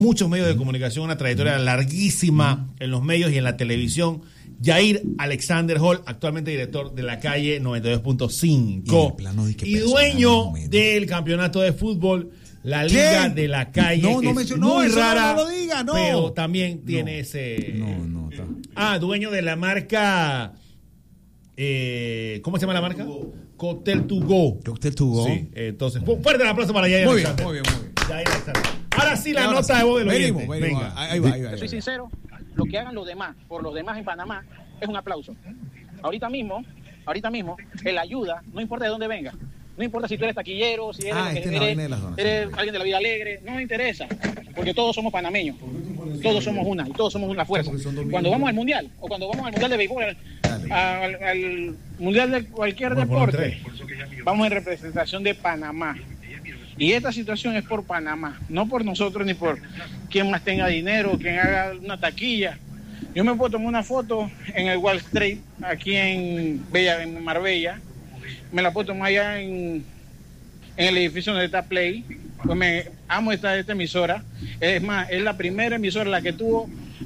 muchos medios de comunicación, una trayectoria larguísima en los medios y en la televisión. Yair Alexander Hall, actualmente director de La Calle 92.5 y dueño del campeonato de fútbol, la Liga de La Calle, que es muy rara, no lo diga, no. pero también tiene ese... dueño de la marca... ¿cómo se llama la marca? Cocktail to Go. Cocktail to Go. Sí, entonces, fuerte el aplauso para Yair Alexander. Muy bien. Yair Alexander. Ahora sí la nota de voz del oyente. Venga. Ahí va. Soy sincero, lo que hagan los demás, por los demás en Panamá, es un aplauso. Ahorita mismo, el ayuda, no importa de dónde venga. No importa si tú eres taquillero, si eres alguien de la vida alegre, no me interesa, porque todos somos panameños, todos somos una, y todos somos una fuerza. Cuando vamos al mundial, o cuando vamos al mundial de béisbol, al mundial de cualquier deporte, vamos en representación de Panamá. Y esta situación es por Panamá, no por nosotros ni por quien más tenga dinero, quien haga una taquilla. Yo me puedo tomar una foto en el Wall Street, aquí en Marbella. Me la puedo tomar allá en el edificio donde está Play. Pues me amo esta emisora. Es más, es la primera emisora la que tuvo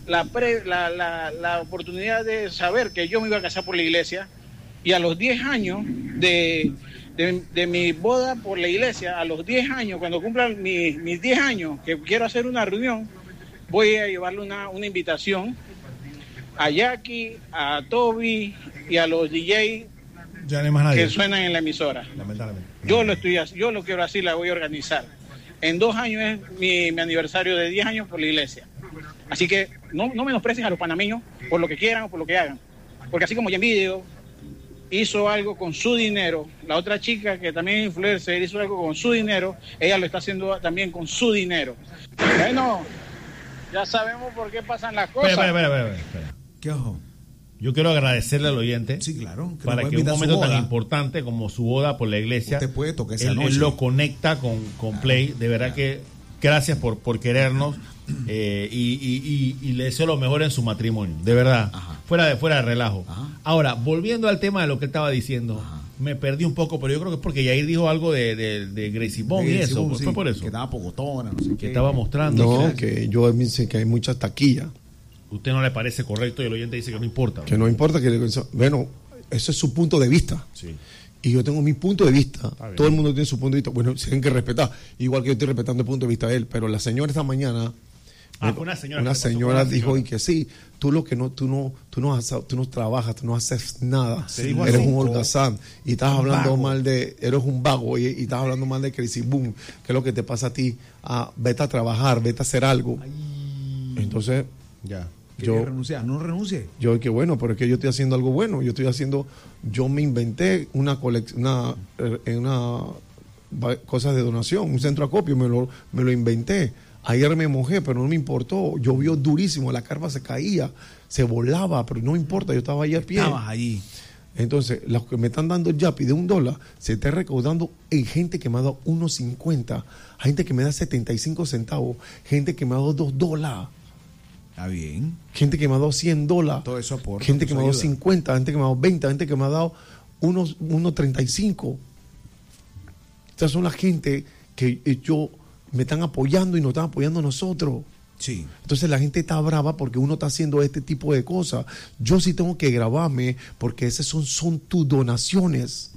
la oportunidad de saber que yo me iba a casar por la iglesia. Y a los 10 años de mi boda por la iglesia, a los 10 años, cuando cumplan mis 10 años, que quiero hacer una reunión, voy a llevarle una invitación a Jackie, a Toby y a los DJ ya no hay más nadie que suenan en la emisora. Lamentablemente. Yo lo quiero así, la voy a organizar. En 2 años es mi aniversario de 10 años por la iglesia. Así que no menosprecies a los panameños por lo que quieran o por lo que hagan. Porque así como Yenvideo hizo algo con su dinero, la otra chica que también es influencer hizo algo con su dinero, ella lo está haciendo también con su dinero. Bueno, ya sabemos por qué pasan las cosas. Espera. ¿Qué ojo? Yo quiero agradecerle al oyente, sí, claro, para que un momento tan importante como su boda por la iglesia, usted puede tocar esa él noche. lo conecta con Play. De verdad que gracias por querernos, y le deseo lo mejor en su matrimonio, de verdad. Ajá. fuera de relajo. Ajá. Ahora, volviendo al tema de lo que él estaba diciendo, me perdí un poco, pero yo creo que es porque Yair dijo algo de Gracie Bond y eso, sí, fue por eso. que estaba pocotona, no sé que qué. estaba mostrando. No, que yo dice que hay muchas taquillas. ¿Usted no le parece correcto y el oyente dice que no importa? Que no importa, bueno, ese es su punto de vista. Sí. Y yo tengo mi punto de vista. Todo el mundo tiene su punto de vista. Bueno, se tienen que respetar. Igual que yo estoy respetando el punto de vista de él. Pero la señora esta mañana, una señora dijo y que sí, tú no trabajas, tú no haces nada. Sí, eres un holgazán y estás hablando mal eres un vago y estás hablando mal de Crazy Boom. ¿Qué es lo que te pasa a ti? Vete a trabajar, vete a hacer algo. Entonces, ya. Yo renunciar, no renuncie. Yo que bueno, pero es que yo estoy haciendo algo bueno. Yo me inventé una cosas de donación, un centro acopio, me lo inventé. Ayer me mojé, pero no me importó. Llovió durísimo, la carpa se caía, se volaba, pero no importa, yo estaba ahí a pie. Estabas allí. Entonces, los que me están dando el yapi de $1, se está recaudando en gente que me ha dado 1.50, gente que me da 75 centavos, gente que me ha dado $2. Está bien. Gente que me ha dado $100. Todo eso aporta. Gente que me ha dado 50, gente que me ha dado 20, gente que me ha dado 1.35. Estas son la gente que me están apoyando y nos están apoyando a nosotros. Sí. Entonces la gente está brava porque uno está haciendo este tipo de cosas. Yo sí tengo que grabarme porque esas son tus donaciones.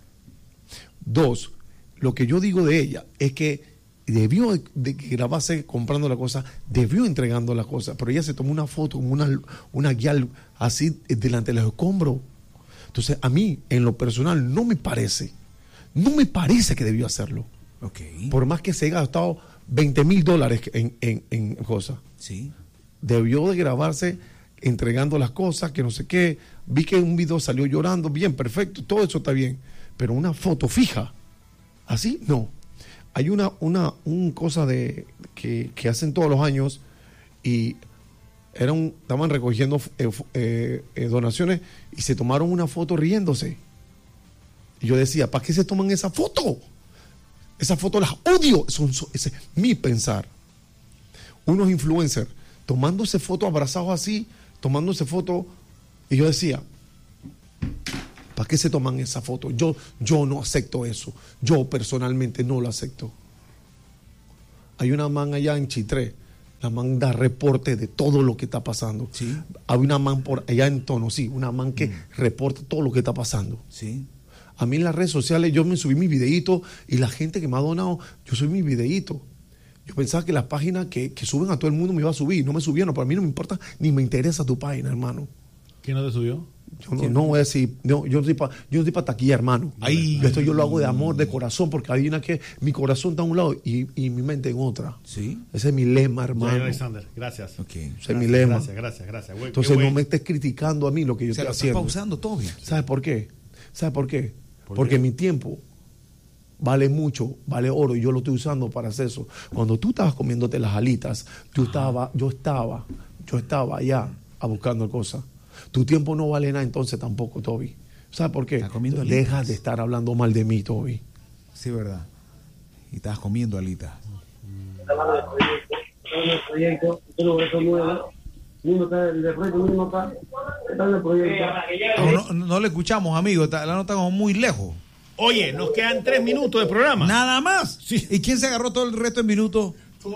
2, lo que yo digo de ella es que debió de grabarse comprando la cosa, debió entregando la cosa, pero ella se tomó una foto como una guía así delante de los escombros. Entonces a mí, en lo personal, no me parece que debió hacerlo. Okay. Por más que se haya gastado $20,000 en cosas. Sí. Debió de grabarse entregando las cosas, que no sé qué. Vi que en un video salió llorando, bien, perfecto, todo eso está bien. Pero una foto fija, así, no. Hay una cosa que hacen todos los años y estaban recogiendo donaciones y se tomaron una foto riéndose. Y yo decía, ¿para qué se toman esa foto? Esas fotos las odio. Ese es mi pensar. Unos influencers tomándose fotos abrazados así, tomándose fotos, y yo decía, ¿para qué se toman esa foto? Yo no acepto eso. Yo personalmente no lo acepto. Hay una man allá en Chitré La man da reporte de todo lo que está pasando. Sí. Hay una man por allá en Tono, sí, una man que reporta todo lo que está pasando. Sí. A mí en las redes sociales yo me subí mi videíto y la gente que me ha donado, yo subí mi videíto. Yo pensaba que las páginas que suben a todo el mundo me iba a subir. No me subieron, pero a mí no me importa ni me interesa tu página, hermano. ¿Quién no te subió? Yo no voy a decir, no, yo no estoy para taquilla, hermano. Esto yo lo hago de amor, de corazón, porque hay una que mi corazón está a un lado y mi mente en otra. Sí. Ese es mi lema, hermano. Jair Alexander, gracias. Okay. Ese es mi lema. Gracias. Entonces no me estés criticando a mí lo que yo estoy haciendo. Estás pausando todo bien. ¿Sabes por qué? Porque mi tiempo vale mucho, vale oro, y yo lo estoy usando para hacer eso. Cuando tú estabas comiéndote las alitas, yo estaba allá a buscando cosas. Tu tiempo no vale nada entonces tampoco, Toby. ¿Sabes por qué? Deja de estar hablando mal de mí, Toby. Sí, verdad. Y estabas comiendo alitas. No le escuchamos, amigo. La nota como muy lejos. Oye, nos quedan 3 minutos de programa. ¿Nada más? Sí. ¿Y quién se agarró todo el resto de minutos?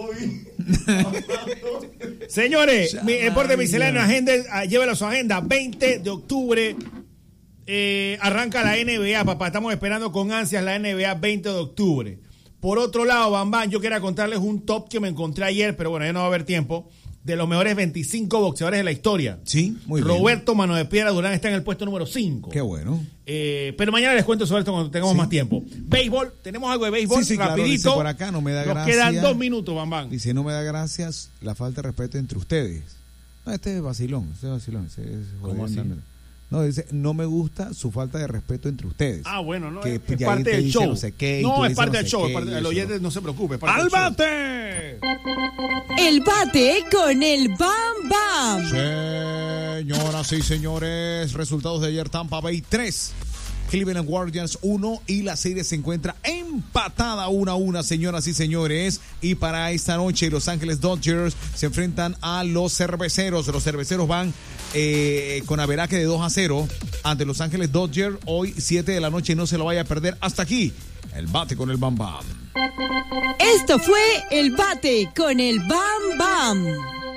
Señores, mi deporte misceláneo, llévelo a su agenda. 20 de octubre arranca la NBA, papá. Estamos esperando con ansias la NBA 20 de octubre. Por otro lado, Bambán, yo quería contarles un top que me encontré ayer, pero bueno, ya no va a haber tiempo, de los mejores 25 boxeadores de la historia. Sí, muy bien. Roberto Mano de Piedra Durán está en el puesto número 5. Qué bueno. Pero mañana les cuento sobre esto cuando tengamos más tiempo. Béisbol, tenemos algo de béisbol, sí, rapidito. Claro, dice por acá, no me da Nos gracia. quedan 2 minutos, Bambán. Dice, no me da gracias la falta de respeto entre ustedes. No, este es vacilón. ¿Cómo así? No, dice, no me gusta su falta de respeto entre ustedes. Ah, bueno, no, que es parte del show. No sé qué, no, es parte del show. El oyente no se preocupe. ¡Al bate! El bate con el Bam Bam. Señoras y señores, resultados de ayer: Tampa Bay 3, Cleveland Guardians 1, y la serie se encuentra empatada 1-1, señoras y señores. Y para esta noche Los Ángeles Dodgers se enfrentan a los Cerveceros. Los Cerveceros van con averaje de 2-0 ante Los Ángeles Dodgers. Hoy 7 de la noche, no se lo vaya a perder. Hasta aquí el bate con el Bam Bam. Esto fue el bate con el Bam Bam.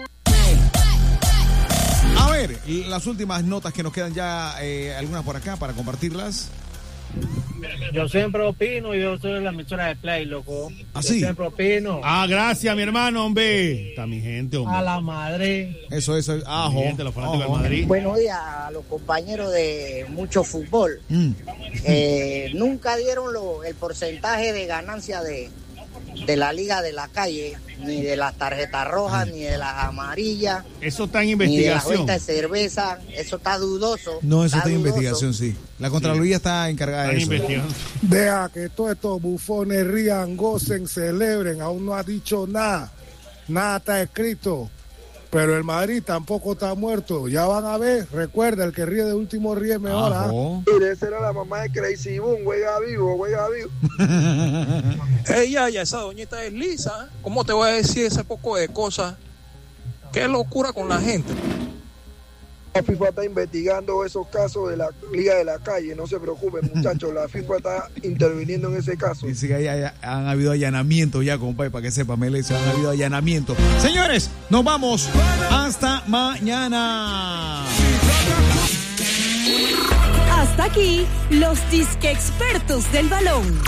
A ver, las últimas notas que nos quedan ya, algunas por acá para compartirlas. Yo siempre opino, yo soy de la emisora de Play, loco. ¿Ah, yo sí? siempre opino. Ah, gracias, mi hermano, hombre. Está mi gente, hombre. A la madre. Eso. Mi gente, los fanáticos del Madrid. Buenos días a los compañeros de mucho fútbol. Nunca dieron el porcentaje de ganancia de la liga de la calle, ni de las tarjetas rojas, ni de las amarillas. Eso está en Ni de las investigación. ventas de cerveza. Eso está dudoso. No, eso está en dudoso. investigación, sí. La Contraloría está encargada de eso. Deja que todos estos bufones rían, gocen, celebren. Aún no ha dicho nada. Nada está escrito. Pero el Madrid tampoco está muerto. Ya van a ver. Recuerda, el que ríe de último ríe mejor. Mire, esa era la mamá de Crazy Boom. Juega vivo. Ya, esa doñita es lisa. ¿Cómo te voy a decir ese poco de cosas? Qué locura con la gente. La FIFA está investigando esos casos de la Liga de la Calle. No se preocupen, muchachos. La FIFA está interviniendo en ese caso. Dice que han habido allanamientos ya, compadre, para que sepa, Melissa, han habido allanamientos. Señores, nos vamos. Hasta mañana. Hasta aquí, los disque expertos del balón.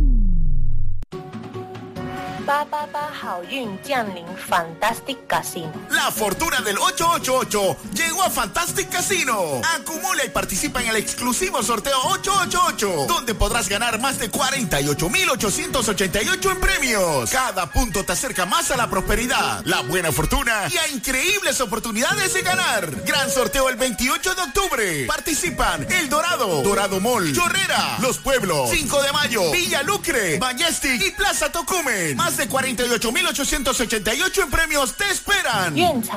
Fantastic Casino. La fortuna del 888 llegó a Fantastic Casino. Acumula y participa en el exclusivo sorteo 888, donde podrás ganar más de 48,888 en premios. Cada punto te acerca más a la prosperidad, la buena fortuna y a increíbles oportunidades de ganar. Gran sorteo el 28 de octubre. Participan El Dorado, Dorado Mall, Chorrera, Los Pueblos, 5 de Mayo, Villa Lucre, Majestic y Plaza Tocumen. Más de 48,888 en premios te esperan.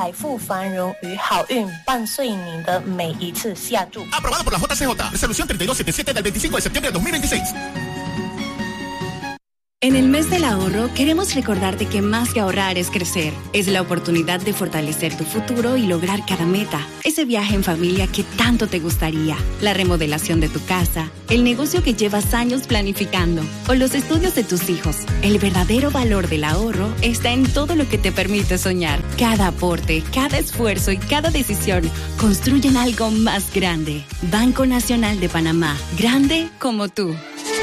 Aprobado por la JCJ. Resolución 3277 del 25 de septiembre de 2026. En el mes del ahorro, queremos recordarte que más que ahorrar es crecer. Es la oportunidad de fortalecer tu futuro y lograr cada meta. Ese viaje en familia que tanto te gustaría. La remodelación de tu casa. El negocio que llevas años planificando. O los estudios de tus hijos. El verdadero valor del ahorro está en todo lo que te permite soñar. Cada aporte, cada esfuerzo y cada decisión construyen algo más grande. Banco Nacional de Panamá. Grande como tú.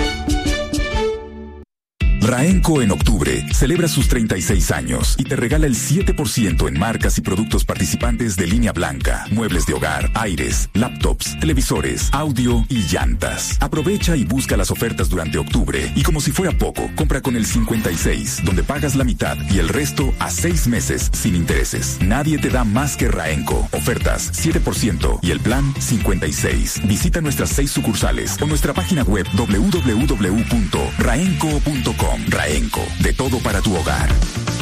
Raenco en octubre celebra sus 36 años y te regala el 7% en marcas y productos participantes de línea blanca, muebles de hogar, aires, laptops, televisores, audio y llantas. Aprovecha y busca las ofertas durante octubre y como si fuera poco, compra con el 56, donde pagas la mitad y el resto a 6 meses sin intereses. Nadie te da más que Raenco. Ofertas 7% y el plan 56. Visita nuestras 6 sucursales o nuestra página web www.raenco.com. Raenco, de todo para tu hogar.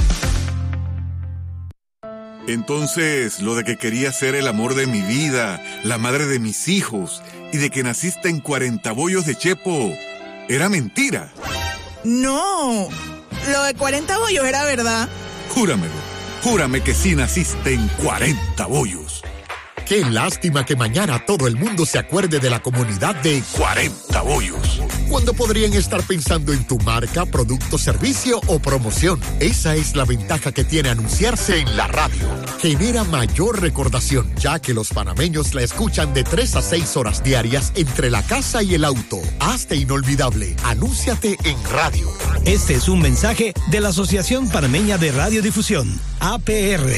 Entonces, lo de que quería ser el amor de mi vida, la madre de mis hijos, y de que naciste en 40 bollos de Chepo, ¿era mentira? No, lo de 40 bollos era verdad. Júramelo, júrame que sí naciste en 40 bollos. Qué lástima que mañana todo el mundo se acuerde de la comunidad de 40 bollos, cuando podrían estar pensando en tu marca, producto, servicio o promoción. Esa es la ventaja que tiene anunciarse en la radio. Genera mayor recordación, ya que los panameños la escuchan de 3 a 6 horas diarias entre la casa y el auto. Hazte inolvidable. Anúnciate en radio. Este es un mensaje de la Asociación Panameña de Radiodifusión, APR.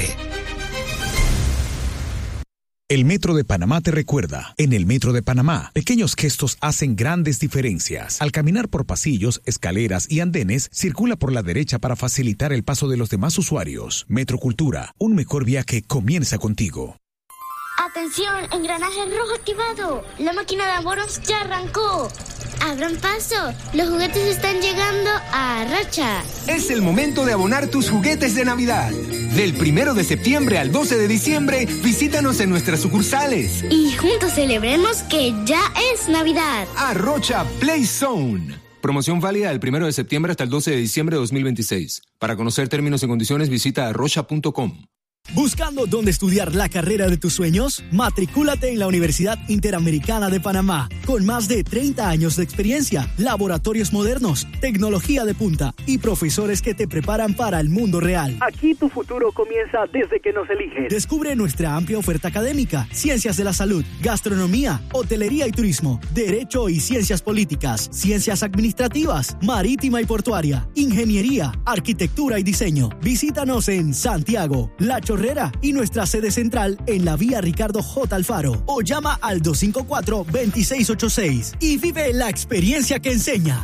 El Metro de Panamá te recuerda. En el Metro de Panamá, pequeños gestos hacen grandes diferencias. Al caminar por pasillos, escaleras y andenes, circula por la derecha para facilitar el paso de los demás usuarios. Metro Cultura, un mejor viaje comienza contigo. ¡Atención! ¡Engranaje rojo activado! ¡La máquina de abonos ya arrancó! ¡Abran paso! ¡Los juguetes están llegando a Arrocha! Es el momento de abonar tus juguetes de Navidad. Del 1 de septiembre al 12 de diciembre, visítanos en nuestras sucursales. Y juntos celebremos que ya es Navidad. Arrocha Play Zone. Promoción válida del 1 de septiembre hasta el 12 de diciembre de 2026. Para conocer términos y condiciones, visita arrocha.com. ¿Buscando dónde estudiar la carrera de tus sueños? Matricúlate en la Universidad Interamericana de Panamá, con más de 30 años de experiencia, laboratorios modernos, tecnología de punta y profesores que te preparan para el mundo real. Aquí tu futuro comienza desde que nos eliges. Descubre nuestra amplia oferta académica, ciencias de la salud, gastronomía, hotelería y turismo, derecho y ciencias políticas, ciencias administrativas, marítima y portuaria, ingeniería, arquitectura y diseño. Visítanos en Santiago, La Chorrera y nuestra sede central en la vía Ricardo J. Alfaro o llama al 254-2686 y vive la experiencia que enseña.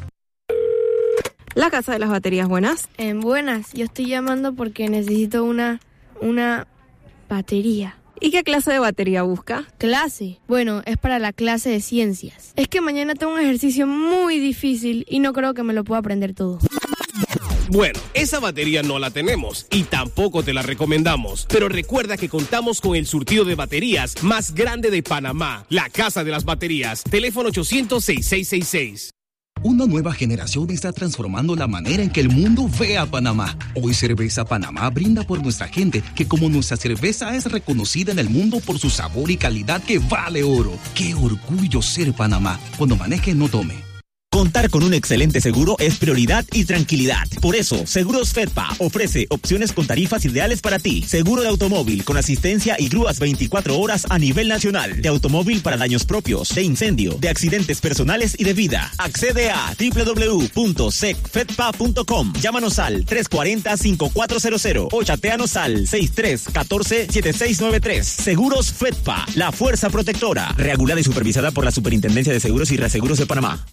La Casa de las Baterías, ¿buenas? Buenas, yo estoy llamando porque necesito una batería. ¿Y qué clase de batería busca? ¿Clase? Bueno, es para la clase de ciencias. Es que mañana tengo un ejercicio muy difícil y no creo que me lo pueda aprender todo. Bueno, esa batería no la tenemos y tampoco te la recomendamos. Pero recuerda que contamos con el surtido de baterías más grande de Panamá. La Casa de las Baterías. Teléfono 800-6666. Una nueva generación está transformando la manera en que el mundo ve a Panamá. Hoy Cerveza Panamá brinda por nuestra gente, que como nuestra cerveza es reconocida en el mundo por su sabor y calidad que vale oro. ¡Qué orgullo ser Panamá! Cuando maneje, no tome. Contar con un excelente seguro es prioridad y tranquilidad. Por eso, Seguros Fedpa ofrece opciones con tarifas ideales para ti. Seguro de automóvil con asistencia y grúas 24 horas a nivel nacional. De automóvil para daños propios, de incendio, de accidentes personales y de vida. Accede a www.secfedpa.com. Llámanos al 340-5400 o chateanos al 6314-7693. Seguros Fedpa, la fuerza protectora. Regulada y supervisada por la Superintendencia de Seguros y Reaseguros de Panamá.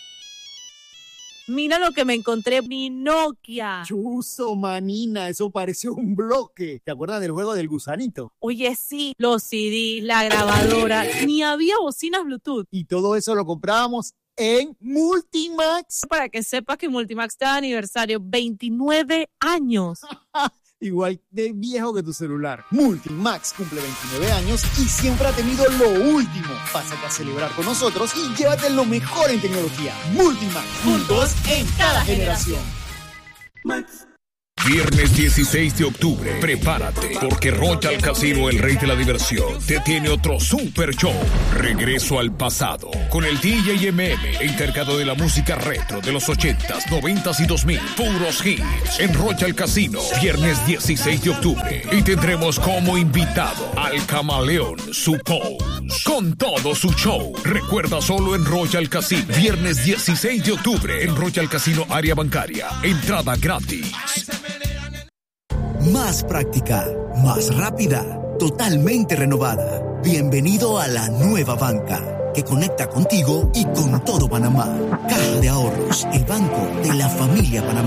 Mira lo que me encontré, mi Nokia. Chuzo, manina, eso parece un bloque. ¿Te acuerdas del juego del gusanito? Oye, sí, los CDs, la grabadora, ni había bocinas Bluetooth. Y todo eso lo comprábamos en Multimax. Para que sepas que Multimax está de aniversario, 29 años. igual de viejo que tu celular. Multimax cumple 29 años y siempre ha tenido lo último. Pásate a celebrar con nosotros y llévate lo mejor en tecnología. Multimax, juntos en cada generación. Max. Viernes 16 de octubre, prepárate, porque Royal Casino, el rey de la diversión, te tiene otro super show. Regreso al pasado, con el DJ MM, encargado de la música retro de los 80s, 90s y 2000. Puros hits en Royal Casino, viernes 16 de octubre. Y tendremos como invitado al camaleón Suppose, con todo su show. Recuerda, solo en Royal Casino, viernes 16 de octubre, en Royal Casino, área bancaria. Entrada gratis. Más práctica, más rápida, totalmente renovada. Bienvenido a la nueva banca, que conecta contigo y con todo Panamá. Caja de Ahorros, el banco de la familia Panamá.